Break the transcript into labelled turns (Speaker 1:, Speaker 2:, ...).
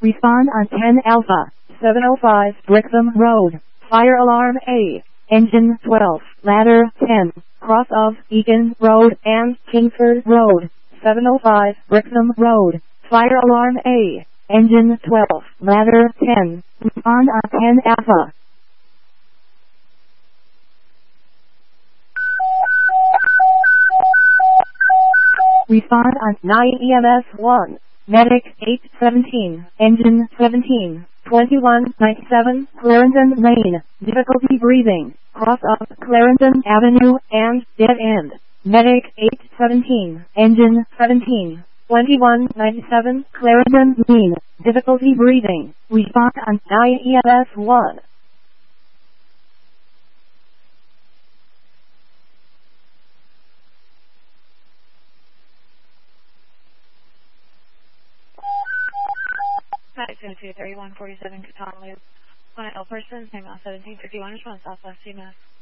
Speaker 1: Respond on 10 Alpha, 705 Brixham Road. Fire alarm A. Engine 12, ladder 10, cross of Egan Road and Kingsford Road. 705 Brixham Road. Fire alarm A. Engine 12, ladder 10. Respond on 10 Alpha. Respond on 9 EMS 1. Medic 817, Engine 17, 2197, Clarendon Lane, difficulty breathing, cross of Clarendon Avenue and dead end. Medic 817, Engine 17, 2197, Clarendon Lane, difficulty breathing. Respond on 9 EMS 1.
Speaker 2: Medic 3147, Catan Loop. One L person, name out 1751, response Southwest CMS.